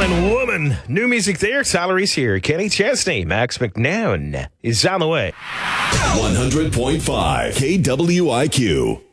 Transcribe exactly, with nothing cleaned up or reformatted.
Man and Woman. New music there. Salaries here. Kenny Chesney. Max McNown is on the way. one hundred point five K W I Q.